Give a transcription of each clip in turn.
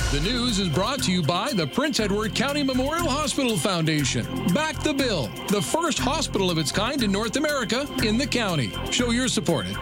The news is brought to you by the Prince Edward County Memorial Hospital Foundation. Back the Bill, the first hospital of its kind in North America in the county. Show your support at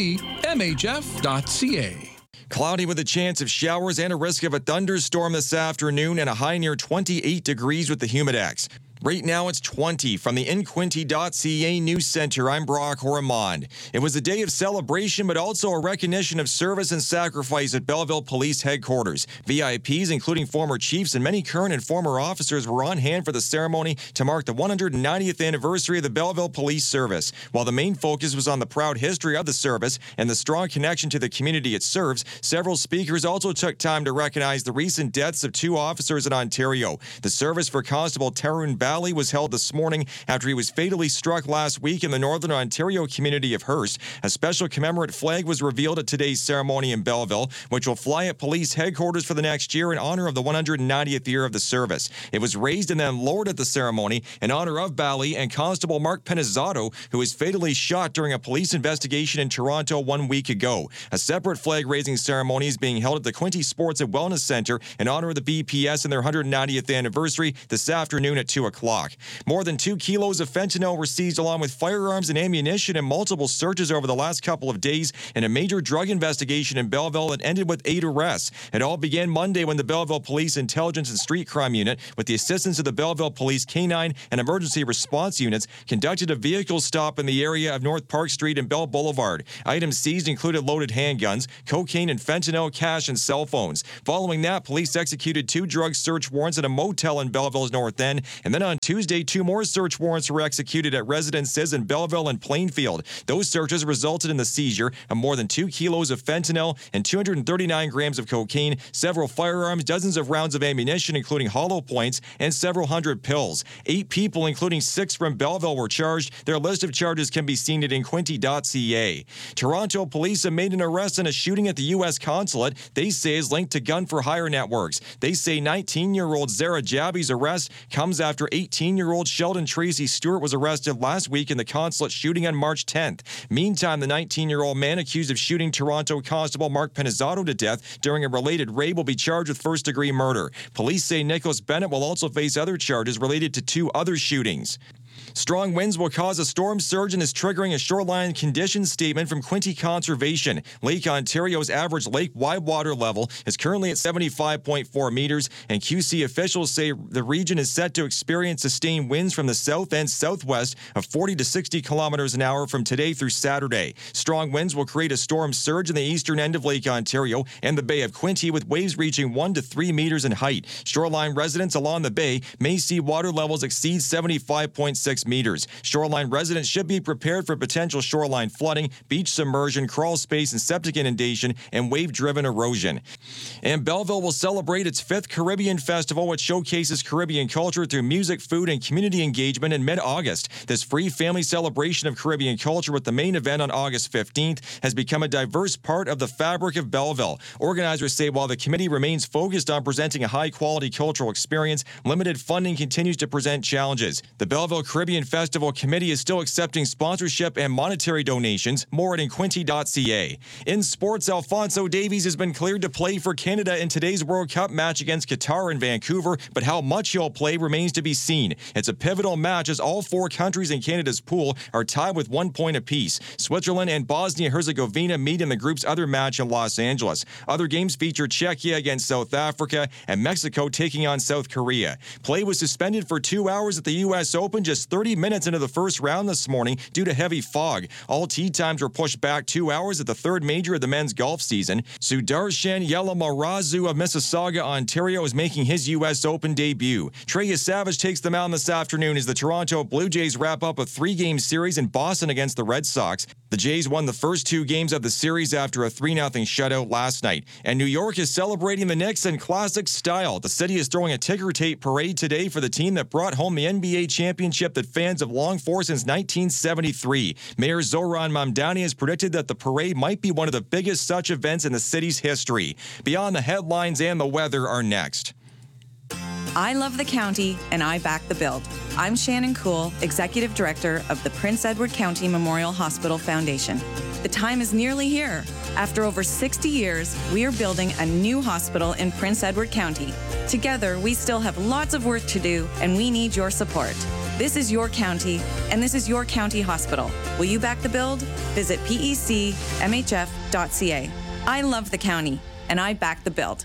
pecmhf.ca. Cloudy with a chance of showers and a risk of a thunderstorm this afternoon, and a high near 28 degrees with the Humidex. Right now it's 20. From the InQuinty.ca News Center, I'm Brock Ormond. It was a day of celebration, but also a recognition of service and sacrifice at Belleville Police Headquarters. VIPs, including former chiefs and many current and former officers, were on hand for the ceremony to mark the 190th anniversary of the Belleville Police Service. While the main focus was on the proud history of the service and the strong connection to the community it serves, several speakers also took time to recognize the recent deaths of two officers in Ontario. The service for Constable Tarun Bally was held this morning after he was fatally struck last week in the Northern Ontario community of Hearst. A special commemorative flag was revealed at today's ceremony in Belleville, which will fly at police headquarters for the next year in honor of the 190th year of the service. It was raised and then lowered at the ceremony in honor of Bally and Constable Mark Penizzato, who was fatally shot during a police investigation in Toronto 1 week ago. A separate flag-raising ceremony is being held at the Quinte Sports and Wellness Center in honor of the BPS and their 190th anniversary this afternoon at 2 o'clock. More than 2 kilos of fentanyl were seized along with firearms and ammunition in multiple searches over the last couple of days in a major drug investigation in Belleville that ended with 8 arrests. It all began Monday when the Belleville Police Intelligence and Street Crime Unit, with the assistance of the Belleville Police K-9 and Emergency Response Units, conducted a vehicle stop in the area of North Park Street and Bell Boulevard. Items seized included loaded handguns, cocaine and fentanyl, cash, and cell phones. Following that, police executed 2 drug search warrants at a motel in Belleville's North End, and then on Tuesday, 2 more search warrants were executed at residences in Belleville and Plainfield. Those searches resulted in the seizure of more than 2 kilos of fentanyl and 239 grams of cocaine, several firearms, dozens of rounds of ammunition, including hollow points, and several hundred pills. 8 people, including 6 from Belleville, were charged. Their list of charges can be seen at InQuinty.ca. Toronto police have made an arrest in a shooting at the U.S. consulate they say is linked to gun-for-hire networks. They say 19-year-old Zara Jabi's arrest comes after 18-year-old Sheldon Tracy Stewart was arrested last week in the consulate shooting on March 10th. Meantime, the 19-year-old man accused of shooting Toronto Constable Mark Penizzato to death during a related raid will be charged with first-degree murder. Police say Nicholas Bennett will also face other charges related to 2 other shootings. Strong winds will cause a storm surge and is triggering a shoreline conditions statement from Quinte Conservation. Lake Ontario's average lake-wide water level is currently at 75.4 meters, and QC officials say the region is set to experience sustained winds from the south and southwest of 40 to 60 kilometers an hour from today through Saturday. Strong winds will create a storm surge in the eastern end of Lake Ontario and the Bay of Quinte, with waves reaching 1 to 3 meters in height. Shoreline residents along the bay may see water levels exceed 75.6 meters. Shoreline residents should be prepared for potential shoreline flooding, beach submersion, crawl space and septic inundation, and wave-driven erosion. And Belleville will celebrate its 5th Caribbean Festival, which showcases Caribbean culture through music, food, and community engagement in mid-August. This free family celebration of Caribbean culture, with the main event on August 15th, has become a diverse part of the fabric of Belleville. Organizers say while the committee remains focused on presenting a high-quality cultural experience, limited funding continues to present challenges. The Belleville Caribbean Festival Committee is still accepting sponsorship and monetary donations. More at InQuinty.ca. In sports, Alphonso Davies has been cleared to play for Canada in today's World Cup match against Qatar in Vancouver, but how much he'll play remains to be seen. It's a pivotal match as all 4 countries in Canada's pool are tied with 1 point apiece. Switzerland and Bosnia-Herzegovina meet in the group's other match in Los Angeles. Other games feature Czechia against South Africa and Mexico taking on South Korea. Play was suspended for 2 hours at the U.S. Open, just 30 minutes into the first round this morning due to heavy fog. All tee times were pushed back 2 hours at the 3rd major of the men's golf season. Sudarshan Yellamarazu of Mississauga, Ontario, is making his U.S. Open debut. Trey Savage takes the mound this afternoon as the Toronto Blue Jays wrap up a 3-game series in Boston against the Red Sox. The Jays won the first 2 games of the series after a 3-0 shutout last night. And New York is celebrating the Knicks in classic style. The city is throwing a ticker tape parade today for the team that brought home the NBA championship that fans have long for since 1973. Mayor Zoran Mamdani has predicted that the parade might be one of the biggest such events in the city's history. Beyond the headlines and the weather are next. I love the county, and I back the bill. I'm Shannon Cool, Executive Director of the Prince Edward County Memorial Hospital Foundation. The time is nearly here. After over 60 years, we are building a new hospital in Prince Edward County. Together, we still have lots of work to do, and we need your support. This is your county, and this is your county hospital. Will you back the build? Visit pecmhf.ca. I love the county, and I back the build.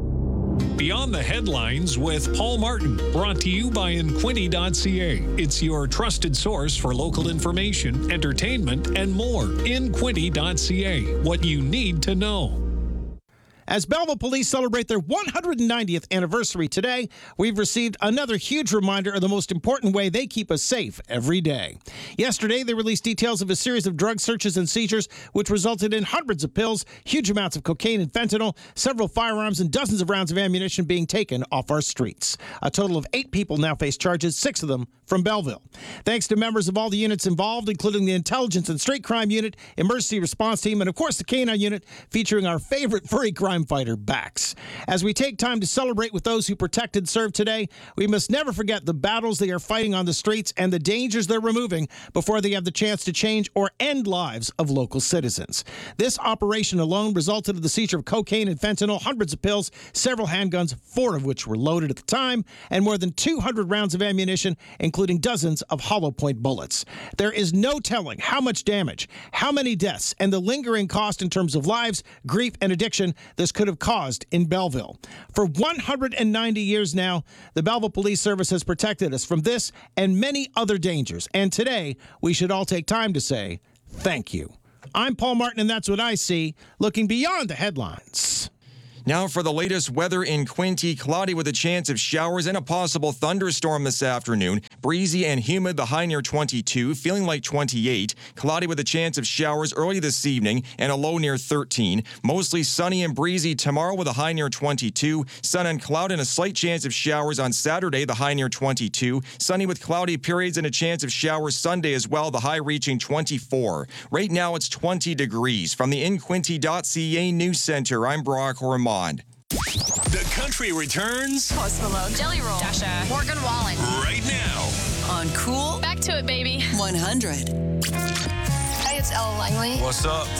Beyond the Headlines with Paul Martin, brought to you by Inquinty.ca. It's your trusted source for local information, entertainment, and more. Inquinty.ca, what you need to know. As Belleville Police celebrate their 190th anniversary today, we've received another huge reminder of the most important way they keep us safe every day. Yesterday, they released details of a series of drug searches and seizures, which resulted in hundreds of pills, huge amounts of cocaine and fentanyl, several firearms, and dozens of rounds of ammunition being taken off our streets. A total of 8 people now face charges, 6 of them from Belleville. Thanks to members of all the units involved, including the Intelligence and Straight Crime Unit, Emergency Response Team, and of course the K-9 Unit, featuring our favorite furry crime fighter, Bax. As we take time to celebrate with those who protect and serve today, we must never forget the battles they are fighting on the streets and the dangers they're removing before they have the chance to change or end lives of local citizens. This operation alone resulted in the seizure of cocaine and fentanyl, hundreds of pills, several handguns, 4 of which were loaded at the time, and more than 200 rounds of ammunition, including dozens of hollow point bullets. There is no telling how much damage, how many deaths, and the lingering cost in terms of lives, grief, and addiction this could have caused in Belleville. For 190 years now, the Belleville Police Service has protected us from this and many other dangers. And today, we should all take time to say thank you. I'm Paul Martin, and that's what I see, looking beyond the headlines. Now for the latest weather in Quinte, cloudy with a chance of showers and a possible thunderstorm this afternoon. Breezy and humid, the high near 22, feeling like 28. Cloudy with a chance of showers early this evening and a low near 13. Mostly sunny and breezy tomorrow with a high near 22. Sun and cloud and a slight chance of showers on Saturday, the high near 22. Sunny with cloudy periods and a chance of showers Sunday as well, the high reaching 24. Right now it's 20 degrees. From the Inquinty.ca News Center, I'm Brock Ormond. The country returns Post Malone, Jelly Roll, Dasha, Morgan Wallen. right now. On Cool. Back to it, baby. 100. Hey, it's Ella Langley. What's up?